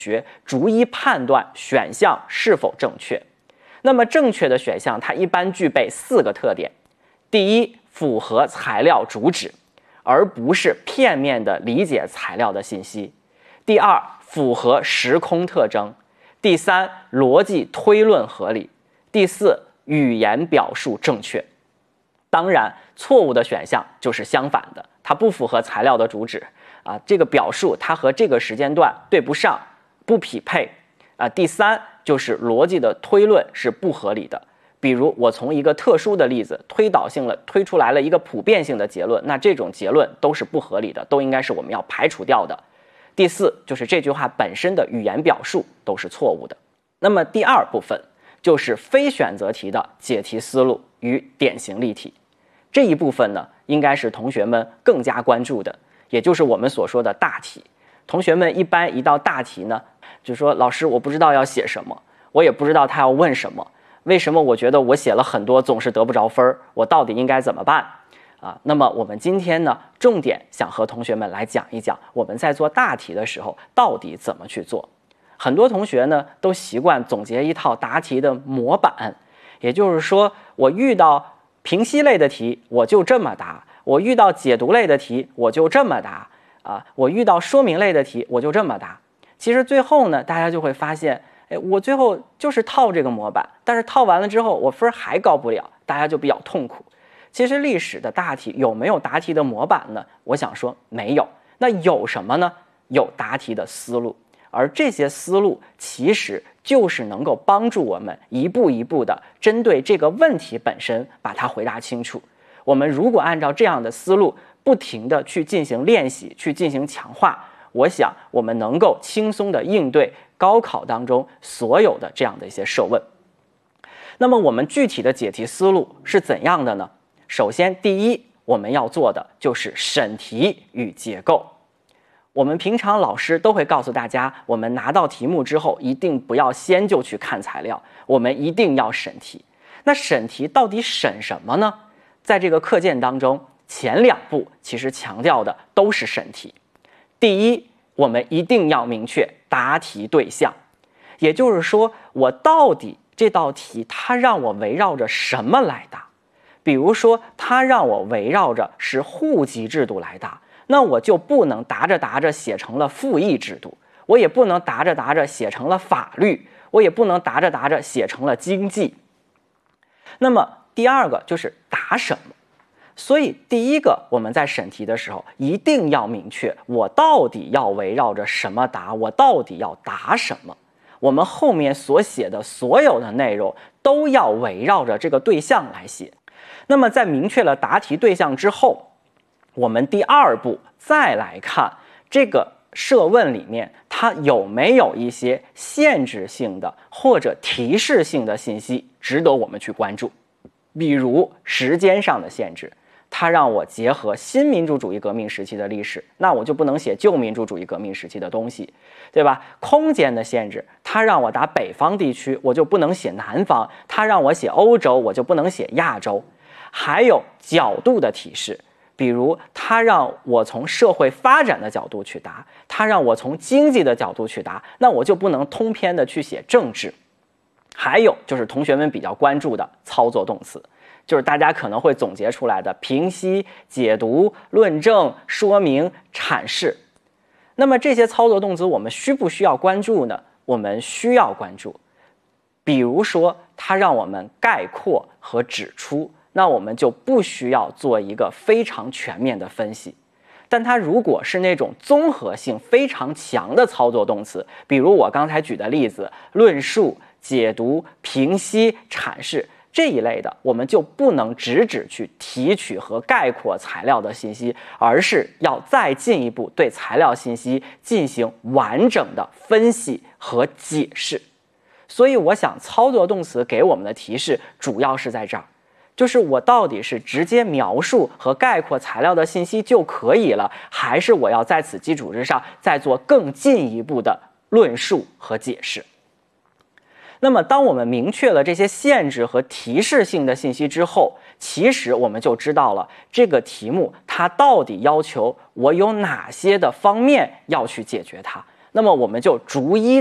学逐一判断选项是否正确。那么正确的选项它一般具备4个特点：第一，符合材料主旨，而不是片面的理解材料的信息；第二，符合时空特征；第三，逻辑推论合理；第四，语言表述正确。当然，错误的选项就是相反的，它不符合材料的主旨这个表述它和这个时间段对不上，不匹配第三就是逻辑的推论是不合理的。比如我从一个特殊的例子推出来了一个普遍性的结论，那这种结论都是不合理的，都应该是我们要排除掉的。第四就是这句话本身的语言表述都是错误的。那么第二部分就是非选择题的解题思路与典型例题。这一部分呢，应该是同学们更加关注的，也就是我们所说的大题。同学们一般一到大题呢，就说老师我不知道要写什么，我也不知道他要问什么，为什么我觉得我写了很多总是得不着分，我到底应该怎么办那么我们今天呢，重点想和同学们来讲一讲我们在做大题的时候到底怎么去做。很多同学呢都习惯总结一套答题的模板，也就是说我遇到评析类的题我就这么答，我遇到解读类的题我就这么答我遇到说明类的题我就这么答。其实最后呢，大家就会发现我最后就是套这个模板，但是套完了之后我分还高不了，大家就比较痛苦。其实历史的大题有没有答题的模板呢？我想说没有。那有什么呢？有答题的思路，而这些思路其实就是能够帮助我们一步一步的针对这个问题本身把它回答清楚。我们如果按照这样的思路不停的去进行练习，去进行强化，我想我们能够轻松的应对高考当中所有的这样的一些设问。那么我们具体的解题思路是怎样的呢？首先第一，我们要做的就是审题与结构。我们平常老师都会告诉大家，我们拿到题目之后一定不要先就去看材料，我们一定要审题。那审题到底审什么呢？在这个课件当中，前2步其实强调的都是审题。第一，我们一定要明确答题对象，也就是说我到底这道题它让我围绕着什么来答。比如说它让我围绕着是户籍制度来答，那我就不能答着答着写成了赋役制度，我也不能答着答着写成了法律，我也不能答着答着写成了经济。那么第二个就是答什么。所以第一个，我们在审题的时候一定要明确我到底要围绕着什么答，我到底要答什么。我们后面所写的所有的内容都要围绕着这个对象来写。那么在明确了答题对象之后，我们第2步再来看这个设问里面它有没有一些限制性的或者提示性的信息值得我们去关注。比如时间上的限制，它让我结合新民主主义革命时期的历史，那我就不能写旧民主主义革命时期的东西，对吧？空间的限制，它让我答北方地区，我就不能写南方，它让我写欧洲，我就不能写亚洲。还有角度的提示，比如它让我从社会发展的角度去答，它让我从经济的角度去答，那我就不能通篇的去写政治。还有就是同学们比较关注的操作动词，就是大家可能会总结出来的评析、解读、论证、说明、阐释。那么这些操作动词我们需不需要关注呢？我们需要关注。比如说它让我们概括和指出，那我们就不需要做一个非常全面的分析。但它如果是那种综合性非常强的操作动词，比如我刚才举的例子，论述、解读、评析、阐释这一类的，我们就不能只去提取和概括材料的信息，而是要再进一步对材料信息进行完整的分析和解释。所以我想操作动词给我们的提示主要是在这儿，就是我到底是直接描述和概括材料的信息就可以了，还是我要在此基础之上再做更进一步的论述和解释。那么当我们明确了这些限制和提示性的信息之后，其实我们就知道了这个题目它到底要求我有哪些的方面要去解决它， 那么我们就逐一